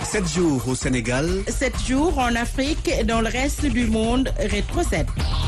7 jours au Sénégal. 7 jours en Afrique et dans le reste du monde. Rétro 7.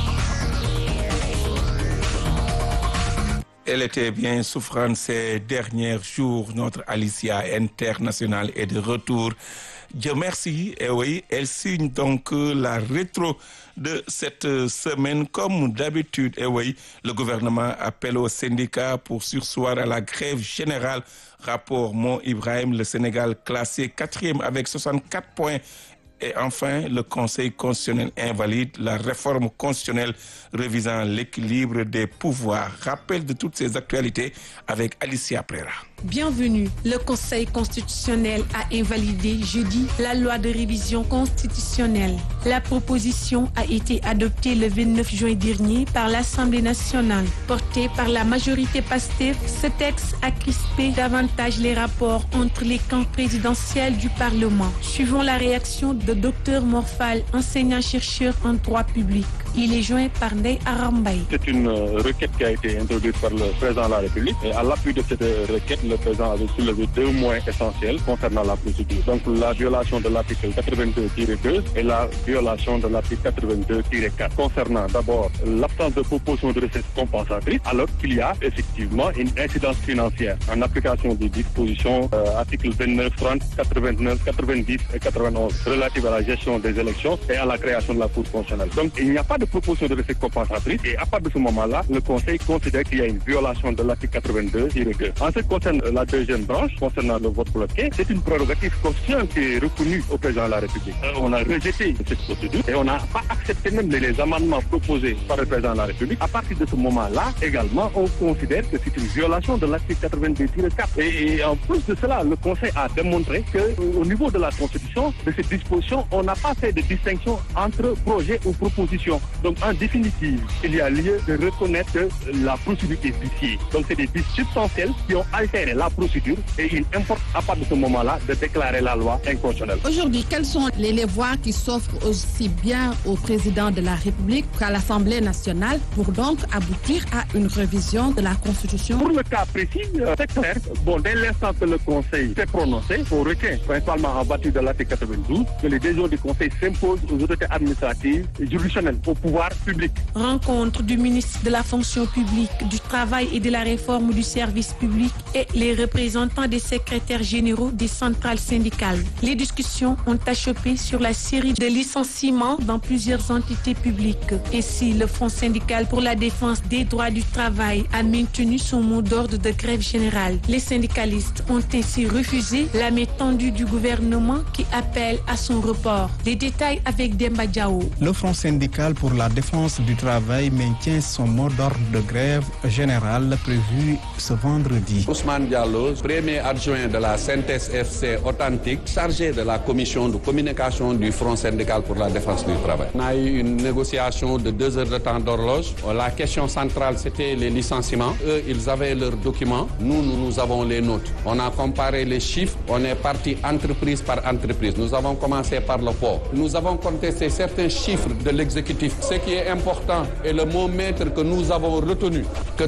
Elle était bien souffrante ces derniers jours. Notre Alicia internationale est de retour. Dieu merci. Et oui, elle signe donc la rétro de cette semaine comme d'habitude. Et oui, le gouvernement appelle aux syndicats pour surseoir à la grève générale. Rapport Mont Ibrahim, le Sénégal classé 4e avec 64 points. Et enfin, le Conseil constitutionnel invalide la réforme constitutionnelle revisant l'équilibre des pouvoirs. Rappel de toutes ces actualités avec Alicia Prera. Bienvenue. Le Conseil constitutionnel a invalidé jeudi la loi de révision constitutionnelle. La proposition a été adoptée le 29 juin dernier par l'Assemblée nationale. Portée par la majorité PASTEF, ce texte a crispé davantage les rapports entre les camps présidentiels du Parlement. Suivant la réaction de Dr Morphal, enseignant-chercheur en droit public. Il est joint par Ndeye Arambay. C'est une requête qui a été introduite par le président de la République. Et à l'appui de cette requête, le président avait soulevé 2 points essentiels concernant la procédure. Donc la violation de l'article 82-2 et la violation de l'article 82-4. Concernant d'abord l'absence de proposition de recettes compensatrices, alors qu'il y a effectivement une incidence financière en application des dispositions articles 29, 30, 89, 90 et 91 relatives à la gestion des élections et à la création de la Cour constitutionnelle. Donc il n'y a pas de proposition de recettes compensatrices et à partir de ce moment-là, le Conseil considère qu'il y a une violation de l'article 82-2. En ce qui concerne la deuxième branche, concernant le vote bloqué, c'est une prérogative constitutionnelle qui est reconnue au président de la République. On a rejeté cette procédure et on n'a pas accepté même les amendements proposés par le président de la République. À partir de ce moment-là, également, on considère que c'est une violation de l'article 82-4. Et en plus de cela, le Conseil a démontré qu'au niveau de la Constitution, de cette disposition, on n'a pas fait de distinction entre projet ou proposition. Donc en définitive, il y a lieu de reconnaître que la procédure est viciée. Donc c'est des vices substantiels qui ont altéré la procédure et il importe à partir de ce moment-là de déclarer la loi inconstitutionnelle. Aujourd'hui, quelles sont les voies qui s'offrent aussi bien au président de la République qu'à l'Assemblée nationale pour donc aboutir à une révision de la Constitution? Pour le cas précis, c'est clair. Dès l'instant que le Conseil s'est prononcé, on retient principalement en vertu de l'article 92 que les décisions du Conseil s'imposent aux autorités administratives et juridictionnelles, au pouvoir public. Rencontre du ministre de la fonction publique, du travail et de la réforme du service public et les représentants des secrétaires généraux des centrales syndicales. Les discussions ont achoppé sur la série de licenciements dans plusieurs entités publiques. Ainsi, le Front syndical pour la défense des droits du travail a maintenu son mot d'ordre de grève générale. Les syndicalistes ont ainsi refusé la main tendue du gouvernement qui appelle à son report. Les détails avec Demba Diao. Le Front syndical pour la défense du travail maintient son mot d'ordre de grève générale prévu ce vendredi. Ousmane Diallo, premier adjoint de la Synthèse FC authentique, chargé de la commission de communication du Front syndical pour la défense du travail. On a eu une négociation de 2 heures de temps d'horloge. La question centrale, c'était les licenciements. Eux, ils avaient leurs documents. Nous avons les nôtres. On a comparé les chiffres. On est parti entreprise par entreprise. Nous avons commencé par le port. Nous avons contesté certains chiffres de l'exécutif. Ce qui est important et le mot maître que nous avons retenu, que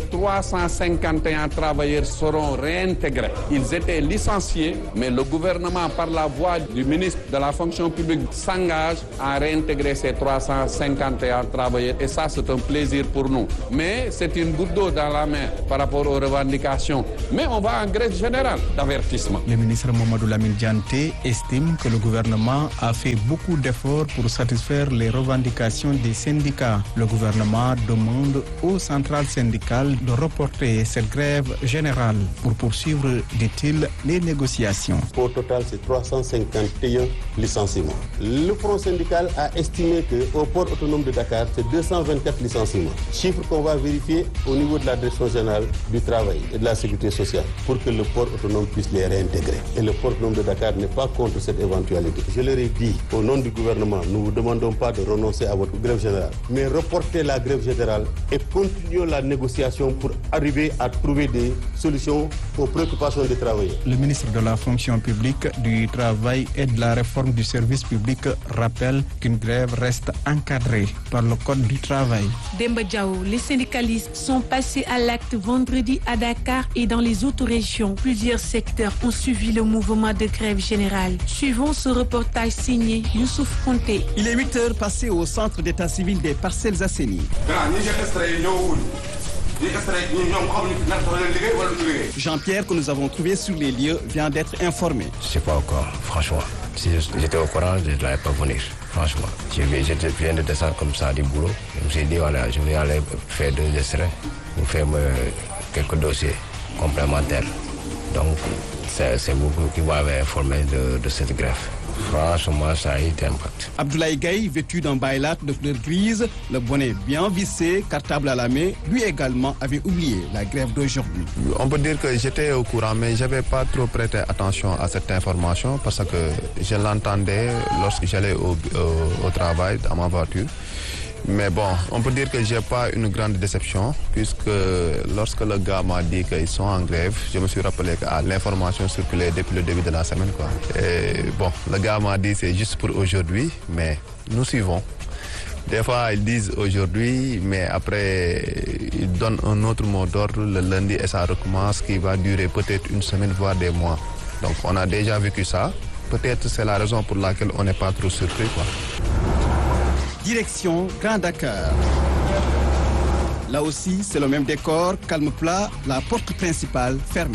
351 travailleurs seront réintégrés. Ils étaient licenciés, mais le gouvernement, par la voix du ministre de la fonction publique, s'engage à réintégrer ces 351 travailleurs. Et ça, c'est un plaisir pour nous. Mais c'est une goutte d'eau dans la main par rapport aux revendications. Mais on va en grève générale d'avertissement. Le ministre Mamadou Lamine Dianté estime que le gouvernement a fait beaucoup d'efforts pour satisfaire les revendications des syndicats. Le gouvernement demande aux centrales syndicales de reporter cette grève générale pour poursuivre, dit-il, les négociations. Au total, c'est 351 licenciements. Le Front syndical a estimé qu'au port autonome de Dakar, c'est 224 licenciements. Chiffre qu'on va vérifier au niveau de la Direction générale du travail et de la sécurité sociale pour que le port autonome puisse les réintégrer. Et le port autonome de Dakar n'est pas contre cette éventualité. Je leur ai dit, au nom du gouvernement, nous ne vous demandons pas de renoncer à votre grève générale générale. Mais reportez la grève générale et continuons la négociation pour arriver à trouver des solutions aux préoccupations des travailleurs. Le ministre de la fonction publique, du travail et de la réforme du service public rappelle qu'une grève reste encadrée par le code du travail. Demba Diao, les syndicalistes sont passés à l'acte vendredi à Dakar et dans les autres régions. Plusieurs secteurs ont suivi le mouvement de grève générale. Suivons ce reportage signé Youssouf Konté. Il est 8 heures passées au centre d'état civil des Parcelles Assainies. Jean-Pierre, que nous avons trouvé sur les lieux, vient d'être informé. Je ne sais pas encore, franchement. Si j'étais au courant, je ne devrais pas venir, franchement. Je viens de descendre comme ça du boulot. Je me suis dit, voilà, je vais aller faire 2 extraits ou faire quelques dossiers complémentaires. Donc, c'est vous qui m'avez informé de cette grève. Franchement, ça a été impact. Abdoulaye Gaye, vêtu d'un baylat de couleur grise, le bonnet bien vissé, cartable à la main, lui également avait oublié la grève d'aujourd'hui. On peut dire que j'étais au courant, mais je n'avais pas trop prêté attention à cette information parce que je l'entendais lorsque j'allais au travail dans ma voiture. Mais bon, on peut dire que je n'ai pas une grande déception puisque lorsque le gars m'a dit qu'ils sont en grève, je me suis rappelé que l'information circulait depuis le début de la semaine, quoi. Et bon, le gars m'a dit c'est juste pour aujourd'hui, mais nous suivons. Des fois, ils disent aujourd'hui, mais après, ils donnent un autre mot d'ordre le lundi et ça recommence qui va durer peut-être une semaine, voire des mois. Donc on a déjà vécu ça. Peut-être c'est la raison pour laquelle on n'est pas trop surpris, quoi. Direction Grand Dakar. Là aussi, c'est le même décor, calme plat, la porte principale fermée.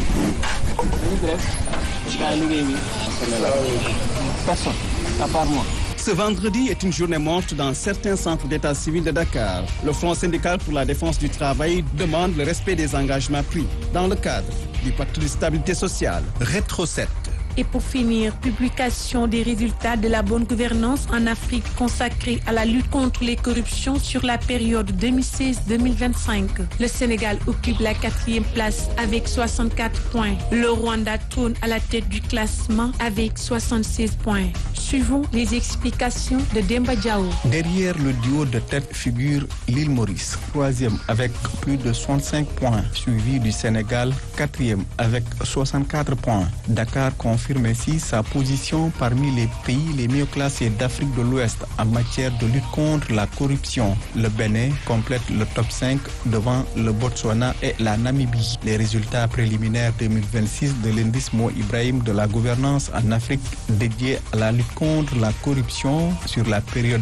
Personne, à part moi. Ce vendredi est une journée morte dans certains centres d'état civil de Dakar. Le Front syndical pour la défense du travail demande le respect des engagements pris dans le cadre du pacte de stabilité sociale. Rétro 7. Et pour finir, publication des résultats de la bonne gouvernance en Afrique consacrée à la lutte contre les corruptions sur la période 2016-2025. Le Sénégal occupe la 4e place avec 64 points. Le Rwanda trône à la tête du classement avec 76 points. Suivons les explications de Demba Diao. Derrière le duo de tête figure l'île Maurice, 3e avec plus de 65 points, suivi du Sénégal, 4e avec 64 points. Dakar confirme ainsi sa position parmi les pays les mieux classés d'Afrique de l'Ouest en matière de lutte contre la corruption. Le Bénin complète le top 5 devant le Botswana et la Namibie. Les résultats préliminaires 2026 de l'indice Mo Ibrahim de la gouvernance en Afrique dédié à la lutte contre la corruption sur la période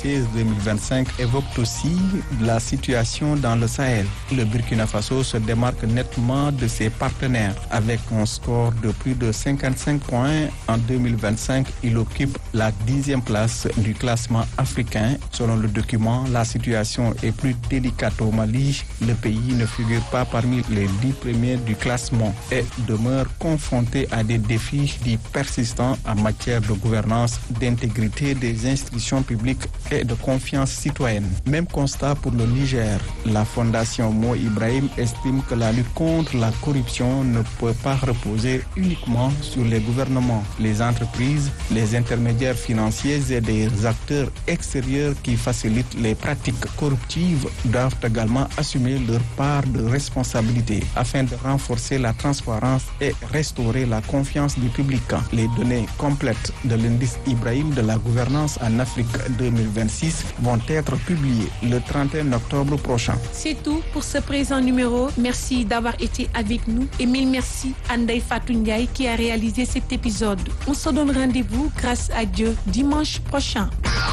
2016-2025 évoquent aussi la situation dans le Sahel. Le Burkina Faso se démarque nettement de ses partenaires avec un score de plus de 55 points en 2025. Il occupe la 10e place du classement africain. Selon le document, la situation est plus délicate au Mali. Le pays ne figure pas parmi les 10 premiers du classement et demeure confronté à des défis dits persistants en matière de gouvernance, d'intégrité des institutions publiques et de confiance citoyenne. Même constat pour le Niger. La fondation Mo Ibrahim estime que la lutte contre la corruption ne peut pas reposer uniquement sur les gouvernements, les entreprises, les intermédiaires financiers et des acteurs extérieurs qui facilitent les pratiques corruptives doivent également assumer leur part de responsabilité afin de renforcer la transparence et restaurer la confiance du public. Les données complètes de l'indice Ibrahim de la gouvernance en Afrique 2026 vont être publiées le 31 octobre prochain. C'est tout pour ce présent numéro. Merci d'avoir été avec nous et mille merci à Ndeye Fatou Ndiaye qui a réalisé cet épisode. On se donne rendez-vous, grâce à Dieu, dimanche prochain.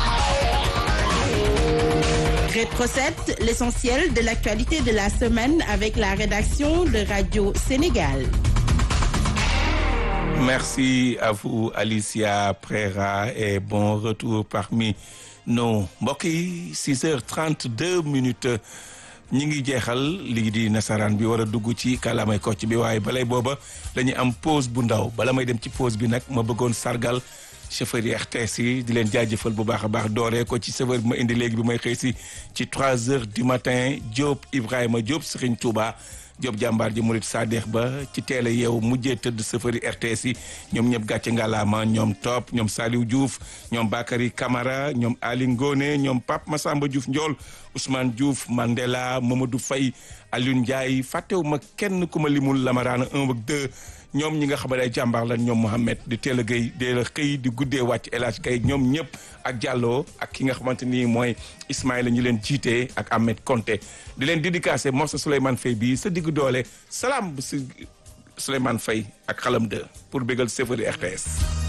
Rétro 7, l'essentiel de l'actualité de la semaine avec la rédaction de Radio Sénégal. Merci à vous, Alicia Prera, et bon retour parmi nos mbokk yi 6h32 ñi ngi jeexal lii di nasaraan bi war a dugg ci kàllaamay Kocc bi waaye balay booba dañuy am pause bu ndaw bala may dem ci pause bi nag ma bëggoon sargal chauffeur yi RTS yi di leen jaajëfal bu baax a baax dooree ko ci chauffeur bi ma indi léegi bi may xëy si ci 3h du matin Diop Ibrahima Diop Serigne Touba Diop jàmbaar ji murit Sadex ba ci teel a yeew mujjee tëdd safari RTS yi ñoom ñëpp gàcce ngalaama ñoom Top ñoom Saliou Diouf ñoom Bakary Camara ñoom Ali Ngone ñoom Pape Massamba Diouf Ndiol Ousmane Diouf Mandela Mamadou Faye Alioune Ndiaye fàttewuma kenn ku ma limul Lamarana 1 ak 2 ñoom ñi nga xam ne ay jàmbaar lan ñoom Mohamed di teel a gay dee la xëy di guddee wàcc El Hadj Gaye ñoom ñëpp ak Diallo ak ki nga xamante ni mooy Ismaïla ñi leen jiite ak Ahmed Konté di leen dédicacé morceau Souleymane Faye bii sa diggu doole salaam bu si Souleymane Faye ak xalam 2 pour bégal sefari RTS